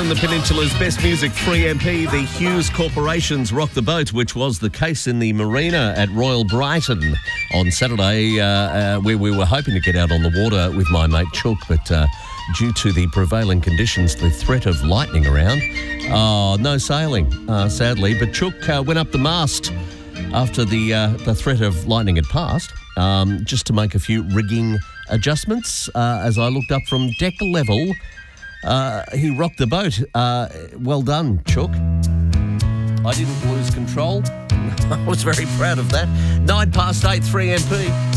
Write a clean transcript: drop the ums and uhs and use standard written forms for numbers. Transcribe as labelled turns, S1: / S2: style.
S1: won the Peninsula's Best Music 3MP. The Hughes Corporations Rock the Boat, which was the case in the marina at Royal Brighton on Saturday, where we were hoping to get out on the water with my mate Chook, but due to the prevailing conditions, the threat of lightning around, no sailing, sadly. But Chook went up the mast after the threat of lightning had passed, just to make a few rigging adjustments. As I looked up from deck level, he rocked the boat. Well done, Chook. I didn't lose control. I was very proud of that. 8:09, 3MP.